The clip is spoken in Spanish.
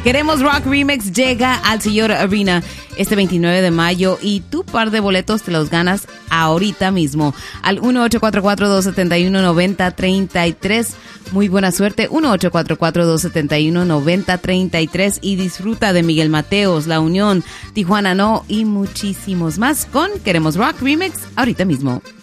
Queremos Rock Remix llega al Toyota Arena este 29 de mayo y tu par de boletos te los ganas ahorita mismo al 1-844-271-9033. Muy buena suerte, 1-844-271-9033 y disfruta de Miguel Mateos, La Unión, Tijuana No y muchísimos más con Queremos Rock Remix ahorita mismo.